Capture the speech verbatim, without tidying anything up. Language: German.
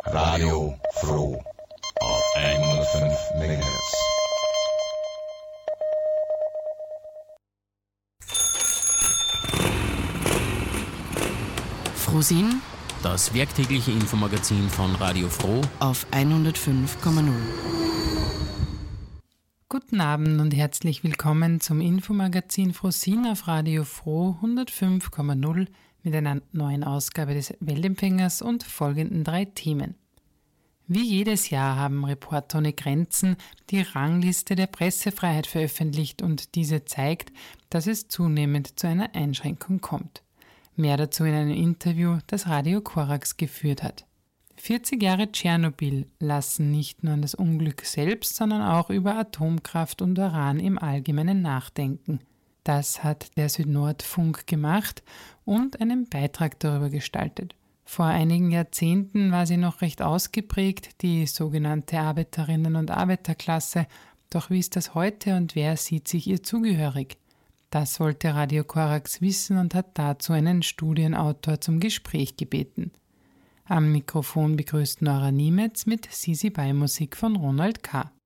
Radio Froh auf hundertfünf Megahertz. Frohsinn, das werktägliche Infomagazin von Radio Froh auf hundertfünf Komma null. Guten Abend und herzlich willkommen zum Infomagazin Frohsinn auf Radio Froh hundertfünf Komma null mit einer neuen Ausgabe des Weltempfängers und folgenden drei Themen. Wie jedes Jahr haben Reporter ohne Grenzen die Rangliste der Pressefreiheit veröffentlicht und diese zeigt, dass es zunehmend zu einer Einschränkung kommt. Mehr dazu in einem Interview, das Radio Korax geführt hat. vierzig Jahre Tschernobyl lassen nicht nur an das Unglück selbst, sondern auch über Atomkraft und Uran im Allgemeinen nachdenken. Das hat der Südnordfunk gemacht und einen Beitrag darüber gestaltet. Vor einigen Jahrzehnten war sie noch recht ausgeprägt, die sogenannte Arbeiterinnen- und Arbeiterklasse. Doch wie ist das heute und wer sieht sich ihr zugehörig? Das wollte Radio Korax wissen und hat dazu einen Studienautor zum Gespräch gebeten. Am Mikrofon begrüßt Nora Niemetz mit Sisi Beimusik von Ronald K.